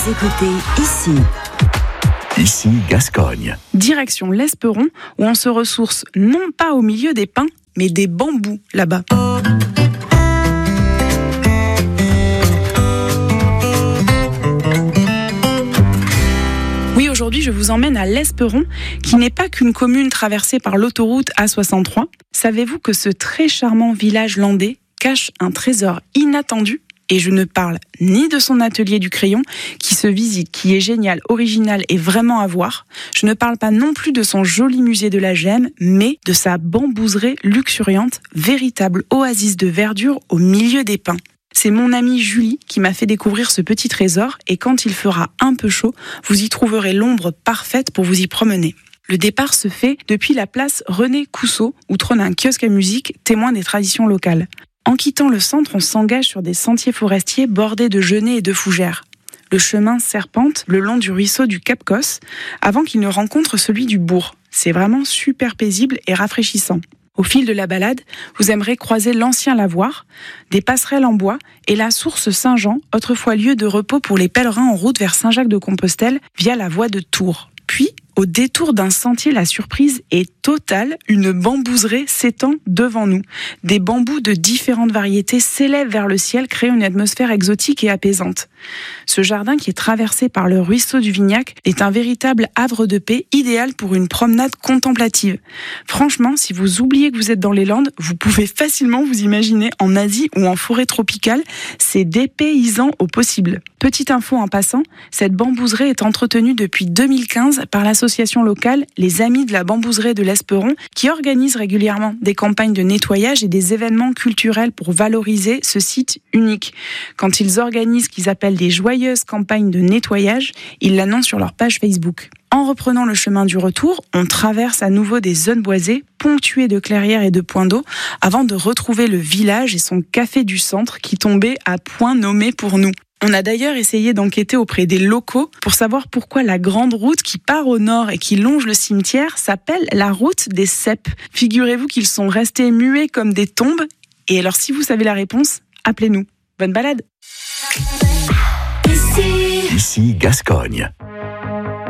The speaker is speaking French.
Vous écoutez ici. Ici Gascogne. Direction l'Esperon, où on se ressource non pas au milieu des pins, mais des bambous là-bas. Oui, aujourd'hui, je vous emmène à l'Esperon, qui n'est pas qu'une commune traversée par l'autoroute A63. Savez-vous que ce très charmant village landais cache un trésor inattendu ? Et je ne parle ni de son atelier du crayon, qui se visite, qui est génial, original et vraiment à voir. Je ne parle pas non plus de son joli musée de la gemme, mais de sa bambouserie luxuriante, véritable oasis de verdure au milieu des pins. C'est mon amie Julie qui m'a fait découvrir ce petit trésor, et quand il fera un peu chaud, vous y trouverez l'ombre parfaite pour vous y promener. Le départ se fait depuis la place René Cousseau, où trône un kiosque à musique, témoin des traditions locales. En quittant le centre, on s'engage sur des sentiers forestiers bordés de genêts et de fougères. Le chemin serpente le long du ruisseau du Cap Cos, avant qu'il ne rencontre celui du bourg. C'est vraiment super paisible et rafraîchissant. Au fil de la balade, vous aimerez croiser l'ancien lavoir, des passerelles en bois et la source Saint-Jean, autrefois lieu de repos pour les pèlerins en route vers Saint-Jacques-de-Compostelle via la voie de Tours. Puis, au détour d'un sentier, la surprise est totale, une bambouserie s'étend devant nous. Des bambous de différentes variétés s'élèvent vers le ciel, créant une atmosphère exotique et apaisante. Ce jardin, qui est traversé par le ruisseau du Vignac, est un véritable havre de paix, idéal pour une promenade contemplative. Franchement, si vous oubliez que vous êtes dans les Landes, vous pouvez facilement vous imaginer en Asie ou en forêt tropicale. C'est dépaysant au possible. Petite info en passant, cette bambouserie est entretenue depuis 2015 par l'association locale Les Amis de la Bambouserie de l'Esperon, qui organise régulièrement des campagnes de nettoyage et des événements culturels pour valoriser ce site unique. Quand ils organisent ce qu'ils appellent des joyeuses campagnes de nettoyage, ils l'annoncent sur leur page Facebook. En reprenant le chemin du retour, on traverse à nouveau des zones boisées, ponctuées de clairières et de points d'eau, avant de retrouver le village et son café du centre qui tombait à point nommé pour nous. On a d'ailleurs essayé d'enquêter auprès des locaux pour savoir pourquoi la grande route qui part au nord et qui longe le cimetière s'appelle la route des Cèpes. Figurez-vous qu'ils sont restés muets comme des tombes. Et alors, si vous savez la réponse, appelez-nous. Bonne balade. Ici Gascogne.